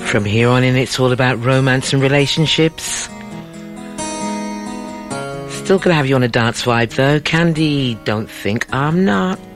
From here on in, it's all about romance and relationships. Still gonna have you on a dance vibe though. Candy, don't think I'm not.